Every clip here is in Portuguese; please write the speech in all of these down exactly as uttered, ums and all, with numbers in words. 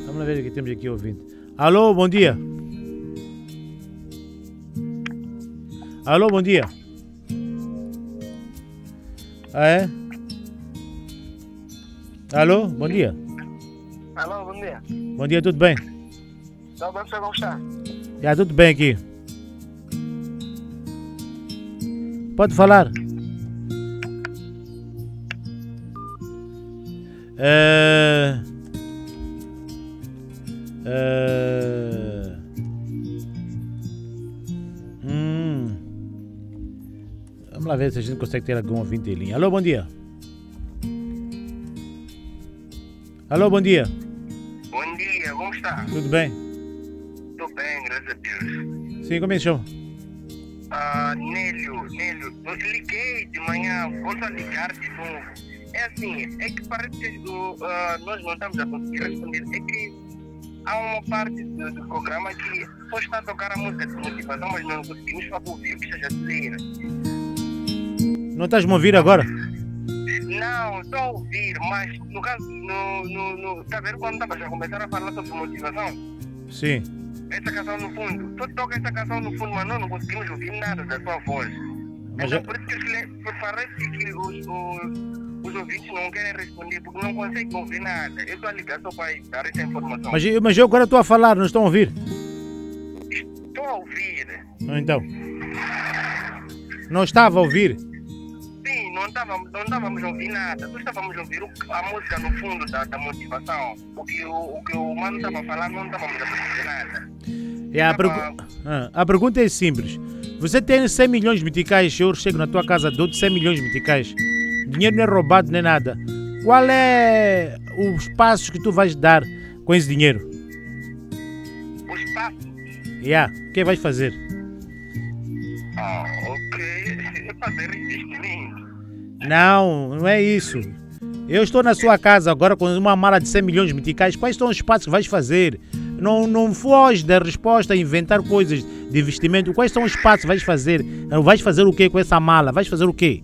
Vamos ver o que temos aqui ouvindo. Alô, bom dia. Alô, bom dia. Ah, é? Alô, bom dia. Alô, bom dia. Bom dia, tudo bem? Tá bom, você como está? Já, tudo bem aqui. Pode falar. É... É... Hum... Vamos lá ver se a gente consegue ter algum ouvinte em linha. Alô, bom dia. Alô, bom dia. Bom dia, como está? Tudo bem? Estou bem, graças a Deus. Sim, como é que chama? Ah, Nélio, Nélio, eu te liguei de manhã, volto a ligar de novo. É assim, é que parece que do, ah, nós não estamos a conseguir responder. É que há uma parte do, do programa que só está a tocar a música de motivação, mas não conseguimos para ouvir o que esteja a dizer. Não estás me a ouvir agora? Não, estou a ouvir, mas no caso, no, no, no, tá vendo quando estava a começar a falar sobre motivação? Sim. Essa canção no fundo, tu toca essa canção no fundo, mas nós não conseguimos ouvir nada da sua voz. Mas Então já- por isso que eu le- parece que os, os, os ouvintes não querem responder, porque não conseguem ouvir nada. Eu estou a ligar só para dar essa informação. Mas, eu- mas eu agora estou a falar, não estão a ouvir? Estou a ouvir. Então. Não estava a ouvir? Sim, não estávamos não estávamos a ouvir nada. Nós estávamos a ouvir o- a música no fundo da, da motivação. O que o, o, que o mano estava a falar, não estávamos a perceber nada. É, a, pergu- Ah, a pergunta é simples. Você tem cem milhões de meticais, eu chego na tua casa, dou-te cem milhões de meticais. Dinheiro não é roubado nem nada. Qual é os passos que tu vais dar com esse dinheiro? O espaço. Yeah. O que vais fazer? Ah, ok. É fazer investimento. Não, não é isso. Eu estou na sua casa agora com uma mala de cem milhões de meticais. Quais são os passos que vais fazer? Não, não foge da resposta a inventar coisas de investimento. Quais são os passos que vais fazer? Vais fazer o quê com essa mala? Vais fazer o quê?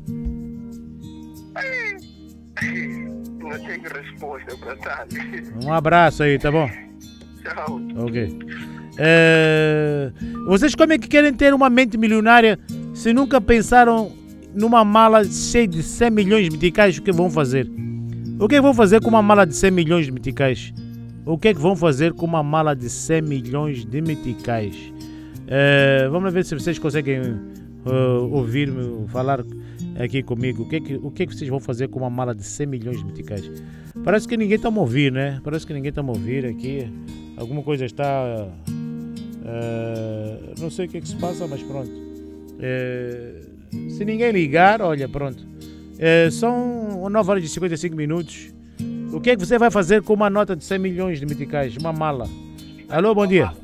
Não tenho resposta para dar. Um abraço aí, tá bom? Tchau. Ok. É, vocês como é que querem ter uma mente milionária se nunca pensaram numa mala cheia de cem milhões de meticais? O que vão fazer? O que vão fazer com uma mala de cem milhões de meticais? O que é que vão fazer com uma mala de cem milhões de meticais? É, vamos ver se vocês conseguem uh, ouvir-me falar aqui comigo. O que, é que, o que é que vocês vão fazer com uma mala de cem milhões de meticais? Parece que ninguém está a me ouvir, né? Parece que ninguém está a me ouvir aqui. Alguma coisa está... Uh, não sei o que é que se passa, mas pronto. Uh, se ninguém ligar, olha, pronto. Uh, são nove horas e cinquenta e cinco minutos. O que é que você vai fazer com uma nota de cem milhões de meticais? Uma mala. Alô, bom dia.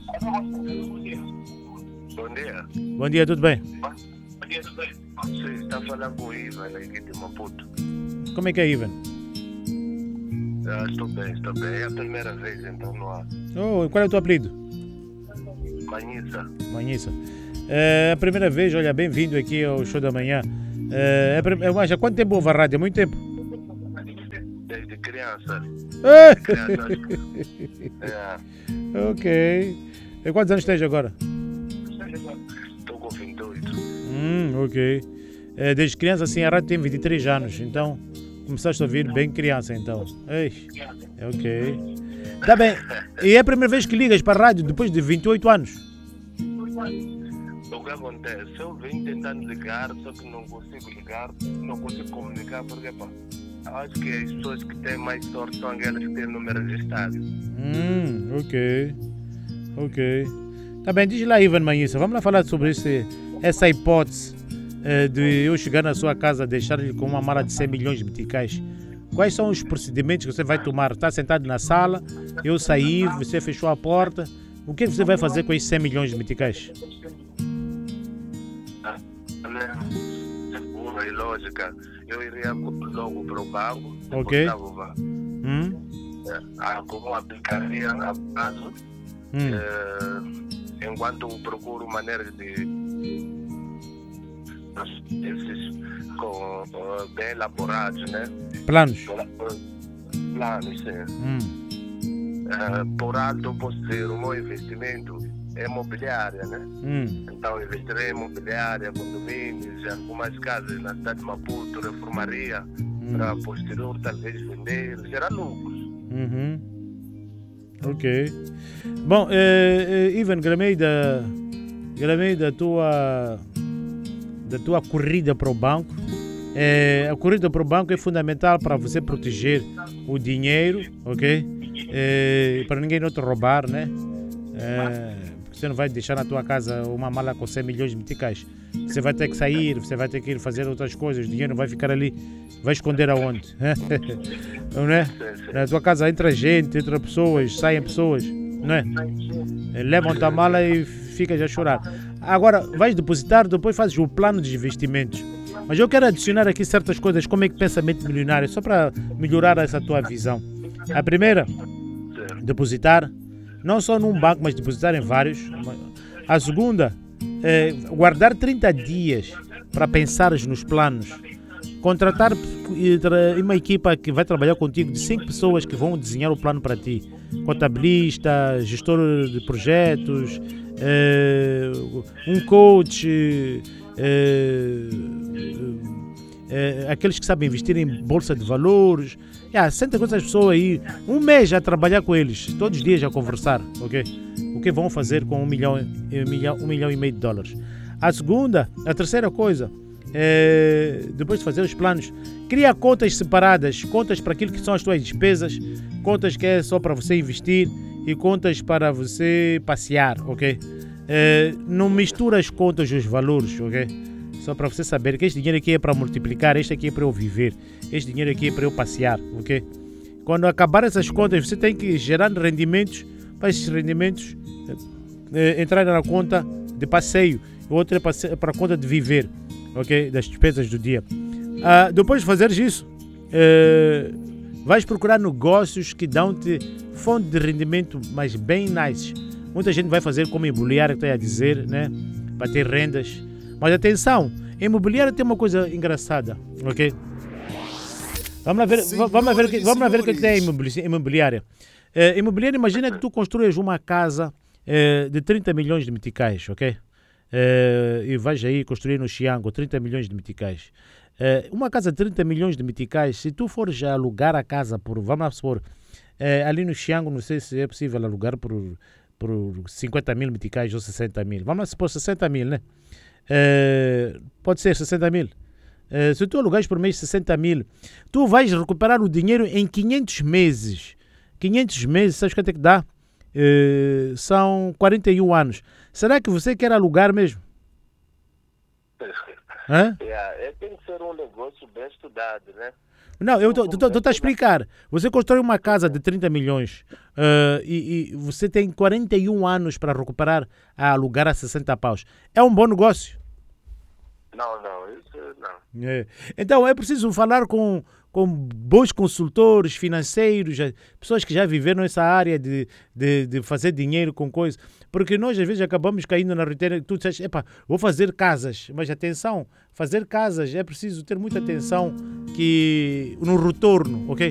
Bom dia. Bom dia, tudo bem? Bom dia, tudo bem? Você está falando com o Ivan aqui de Maputo. Como é que é, Ivan? Ah, estou bem, estou bem. É a primeira vez então no ar. Oh, qual é o teu apelido? Manhissa. Manhissa. É a primeira vez, olha, bem-vindo aqui ao show da manhã. É, é, prim- é, mas há quanto tempo ouve a rádio? Há muito tempo? Desde criança. Ah! Criança. acho que- É, Ok. E quantos anos tens agora? estou com vinte e oito. Hum, ok. É, desde criança, assim, a rádio tem vinte e três anos, então começaste a ouvir bem criança, então. Ei, ok. Tá bem. E é a primeira vez que ligas para a rádio depois de vinte e oito anos? O que acontece? Eu venho tentando ligar, só que não consigo ligar, não consigo comunicar, porque pá, acho que as pessoas que têm mais sorte são aquelas que têm número registrado. Hum, ok. Ok. Tá bem, diz lá, Ivan Manhissa, vamos lá falar sobre esse, essa hipótese eh, de eu chegar na sua casa, deixar-lhe com uma mala de cem milhões de meticais. Quais são os procedimentos que você vai tomar? Está sentado na sala, eu saí, você fechou a porta. O que você vai fazer com esses cem milhões de meticais? Uma e lógica, eu iria logo para o banco, Ok. depositava Hum? algum aplicaria a prazo, Hum. eh, enquanto procuro maneiras de esses com, eh, bem elaborados, né? Planos? Planos, sim. Hum. Uh, por alto, posso dizer, o meu investimento é imobiliária, né? Hum. Então, investirei em imobiliária, condomínios, algumas casas na cidade de Maputo, reformaria, Hum. para posterior talvez vender, gerar lucros. Uhum. Ok. Bom, eh, eh, Ivan, gramei da, gramei da tua, da tua corrida para o banco. Eh, a corrida para o banco é fundamental para você proteger o dinheiro, ok? Eh, para ninguém não te roubar, né? Eh, porque você não vai deixar na tua casa uma mala com cem milhões de meticais. Você vai ter que sair, você vai ter que ir fazer outras coisas, o dinheiro vai ficar ali, vai esconder aonde? Não é? Na tua casa entra gente, entra pessoas, saem pessoas, não é? Levam-te a mala e ficas a chorar. Agora, vais depositar, depois fazes o plano de investimentos. Mas eu quero adicionar aqui certas coisas, como é que pensamento milionário, só para melhorar essa tua visão. A primeira, depositar, não só num banco, mas depositar em vários. A segunda, é guardar trinta dias para pensares nos planos. Contratar uma equipa que vai trabalhar contigo de cinco pessoas que vão desenhar o plano para ti. Contabilista, gestor de projetos, é, um coach, é, é, aqueles que sabem investir em bolsa de valores. Yeah, senta com essas pessoas aí, um mês a trabalhar com eles, todos os dias a conversar, ok? O que vão fazer com um milhão, um milhão, um milhão e meio de dólares. A segunda, a terceira coisa, é, depois de fazer os planos, cria contas separadas, contas para aquilo que são as tuas despesas, contas que é só para você investir e contas para você passear, ok? É, não mistura as contas e os valores, ok? Só para você saber que este dinheiro aqui é para multiplicar, este aqui é para eu viver, este dinheiro aqui é para eu passear, ok? Quando acabar essas contas, você tem que gerar rendimentos, para esses rendimentos é, entrar na conta de passeio, outra é para a conta de viver, ok? Das despesas do dia. Ah, depois de fazeres isso, é, vais procurar negócios que dão-te fonte de rendimento, mas bem nice. Muita gente vai fazer como imobiliário, que está a dizer, né? Para ter rendas. Mas atenção, imobiliário tem uma coisa engraçada, ok? Vamos lá ver, vamos ver, vamos lá ver o que é imobiliária. É, imobiliária, imagina que tu construas uma casa é, de trinta milhões de meticais, ok? É, e vais aí construir no Xiango trinta milhões de meticais. É, uma casa de trinta milhões de meticais, se tu fores alugar a casa por, vamos lá supor, é, ali no Xiango, não sei se é possível alugar por, por cinquenta mil meticais ou sessenta mil. Vamos lá supor sessenta mil, né? Uh, pode ser sessenta mil. Uh, se tu alugares por mês sessenta mil, tu vais recuperar o dinheiro em quinhentos meses. quinhentos meses, sabes quanto é que dá? Uh, são quarenta e um anos. Será que você quer alugar mesmo? Hã? Yeah, é, tem que ser um negócio bem estudado, né? Não, eu estou a explicar. Você constrói uma casa de trinta milhões uh, e, e você tem quarenta e um anos para recuperar a alugar a sessenta paus. É um bom negócio? Não, não, isso não. É. Então é preciso falar com, com bons consultores financeiros, pessoas que já viveram nessa área de, de, de fazer dinheiro com coisas, porque nós às vezes acabamos caindo na rotina. Tu dizes, epa, vou fazer casas, mas atenção, fazer casas é preciso ter muita atenção que, no retorno, ok?